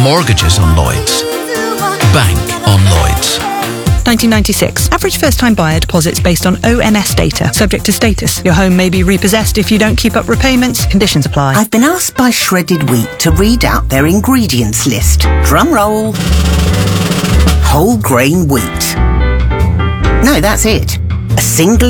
Mortgages on Lloyds. Bank on Lloyds. 1996. Average first-time buyer deposits based on ONS data. Subject to status. Your home may be repossessed if you don't keep up repayments. Conditions apply. I've been asked by Shredded Wheat to read out their ingredients list. Drum roll. Whole grain wheat. No, that's it. A single